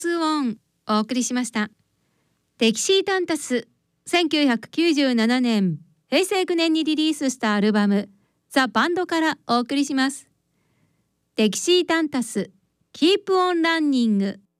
2オンお送りしました。テキシータンタス、1997年平成9年にリリースしたアルバムザ・バンドからお送りします。テキシータンタス、キープオンランニング。